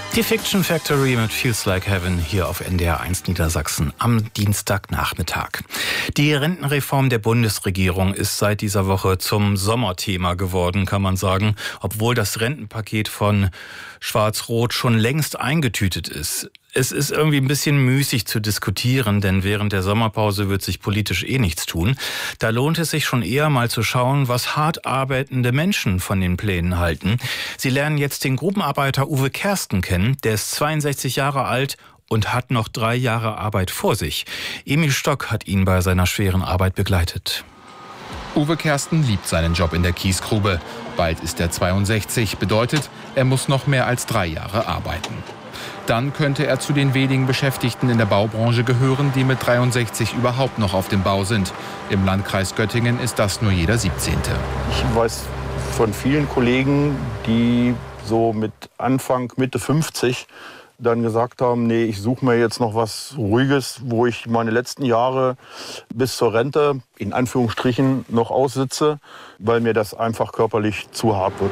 Die Fiction Factory mit Feels Like Heaven hier auf NDR 1 Niedersachsen am Dienstagnachmittag. Die Rentenreform der Bundesregierung ist seit dieser Woche zum Sommerthema geworden, kann man sagen, obwohl das Rentenpaket von Schwarz-Rot schon längst eingetütet ist. Es ist irgendwie ein bisschen müßig zu diskutieren, denn während der Sommerpause wird sich politisch nichts tun. Da lohnt es sich schon eher mal zu schauen, was hart arbeitende Menschen von den Plänen halten. Sie lernen jetzt den Grubenarbeiter Uwe Kersten kennen. Der ist 62 Jahre alt und hat noch 3 Jahre Arbeit vor sich. Emil Stock hat ihn bei seiner schweren Arbeit begleitet. Uwe Kersten liebt seinen Job in der Kiesgrube. Bald ist er 62, bedeutet, er muss noch mehr als 3 Jahre arbeiten. Dann könnte er zu den wenigen Beschäftigten in der Baubranche gehören, die mit 63 überhaupt noch auf dem Bau sind. Im Landkreis Göttingen ist das nur jeder 17. Ich weiß von vielen Kollegen, die so mit Anfang, Mitte 50 dann gesagt haben, nee, ich suche mir jetzt noch was Ruhiges, wo ich meine letzten Jahre bis zur Rente in Anführungsstrichen noch aussitze, weil mir das einfach körperlich zu hart wird.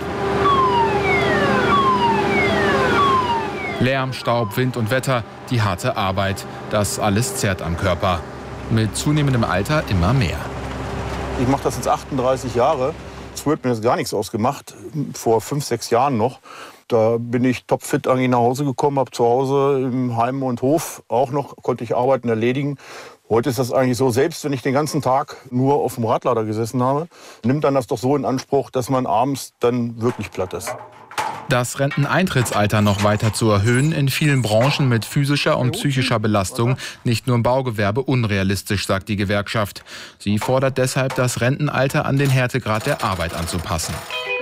Lärm, Staub, Wind und Wetter, die harte Arbeit, das alles zerrt am Körper. Mit zunehmendem Alter immer mehr. Ich mache das jetzt 38 Jahre. Früher hat mir das gar nichts ausgemacht, vor 5, 6 Jahren noch. Da bin ich topfit eigentlich nach Hause gekommen, habe zu Hause im Heim und Hof auch noch, konnte ich Arbeiten erledigen. Heute ist das eigentlich so, selbst wenn ich den ganzen Tag nur auf dem Radlader gesessen habe, nimmt dann das doch so in Anspruch, dass man abends dann wirklich platt ist. Das Renteneintrittsalter noch weiter zu erhöhen, in vielen Branchen mit physischer und psychischer Belastung, nicht nur im Baugewerbe, unrealistisch, sagt die Gewerkschaft. Sie fordert deshalb, das Rentenalter an den Härtegrad der Arbeit anzupassen.